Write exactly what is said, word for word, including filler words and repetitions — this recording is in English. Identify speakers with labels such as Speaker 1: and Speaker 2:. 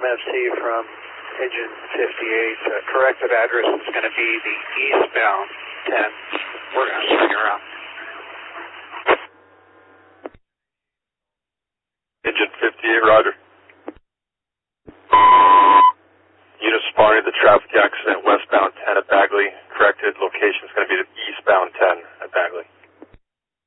Speaker 1: F C from engine fifty-eight. Uh, corrected address is going to be the eastbound ten. We're going to swing around.
Speaker 2: Engine fifty-eight, roger. Unit responding to the traffic accident westbound ten at Bagley. Corrected location is going to be the eastbound ten at Bagley.